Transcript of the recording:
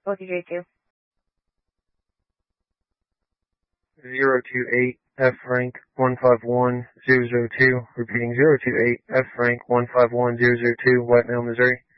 OTJ2. 028 F rank 151002, repeating 028 F rank 151002, White Mill, Missouri.